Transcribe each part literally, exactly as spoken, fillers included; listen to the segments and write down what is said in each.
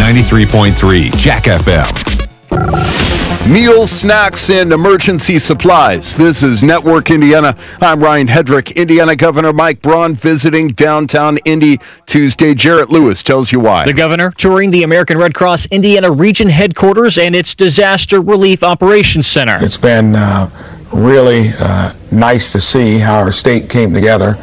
ninety-three point three Jack F M. Meals, snacks, and emergency supplies. This is Network Indiana. I'm Ryan Hedrick. Indiana Governor Mike Braun visiting downtown Indy Tuesday. Jarrett Lewis tells you why. The governor touring the American Red Cross Indiana Region headquarters and its Disaster Relief Operations Center. It's been uh, really uh, nice to see how our state came together,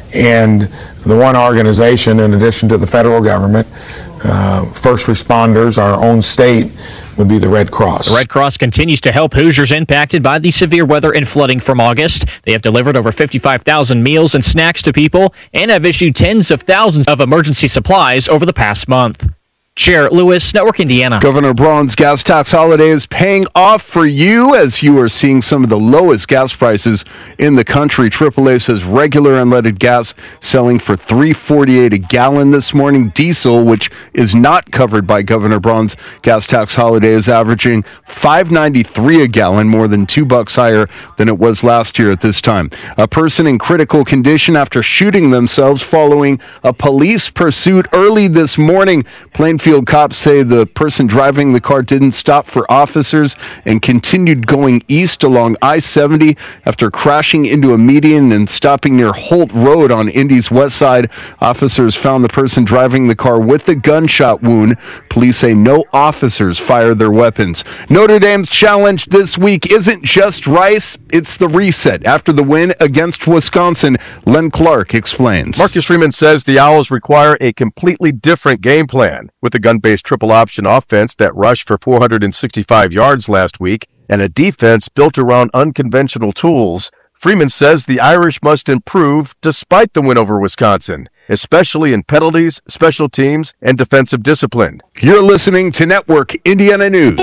and the one organization, in addition to the federal government, uh, first responders, our own state, would be the Red Cross. The Red Cross continues to help Hoosiers impacted by the severe weather and flooding from August. They have delivered over fifty-five thousand meals and snacks to people and have issued tens of thousands of emergency supplies over the past month. Jarrett Lewis, Network Indiana. Governor Braun's gas tax holiday is paying off for you as you are seeing some of the lowest gas prices in the country. triple A says regular unleaded gas selling for three forty-eight a gallon this morning. Diesel, which is not covered by Governor Braun's gas tax holiday, is averaging five ninety-three a gallon, more than two bucks higher than it was last year at this time. A person in critical condition after shooting themselves following a police pursuit early this morning. Plainfield cops say the person driving the car didn't stop for officers and continued going east along I seventy after crashing into a median and stopping near Holt Road on Indy's west side. Officers found the person driving the car with a gunshot wound. Police say no officers fired their weapons. Notre Dame's challenge this week isn't just rice, it's the reset. After the win against Wisconsin, Len Clark explains. Marcus Freeman says the Owls require a completely different game plan. With a gun-based triple option offense that rushed for four hundred sixty-five yards last week and a defense built around unconventional tools, Freeman says the Irish must improve despite the win over Wisconsin, especially in penalties, special teams, and defensive discipline. You're listening to Network Indiana News.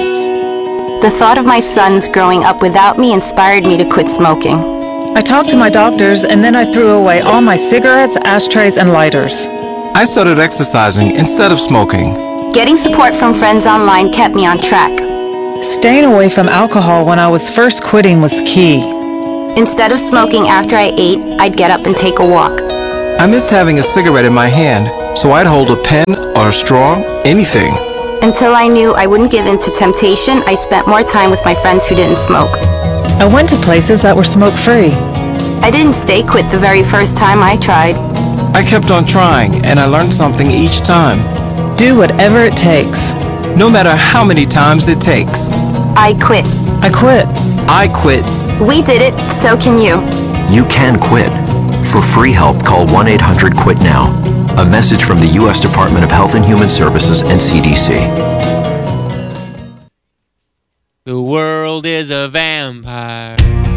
The thought of my sons growing up without me inspired me to quit smoking. I talked to my doctors, and then I threw away all my cigarettes, ashtrays, and lighters. I started exercising instead of smoking. Getting support from friends online kept me on track. Staying away from alcohol when I was first quitting was key. Instead of smoking after I ate, I'd get up and take a walk. I missed having a cigarette in my hand, so I'd hold a pen or a straw, anything. Until I knew I wouldn't give in to temptation, I spent more time with my friends who didn't smoke. I went to places that were smoke-free. I didn't stay quit the very first time I tried. I kept on trying, and I learned something each time. Do whatever it takes. No matter how many times it takes. I quit. I quit. I quit. We did it, so can you. You can quit. For free help, call one eight hundred quit now. A message from the U S Department of Health and Human Services and C D C. The world is a vampire.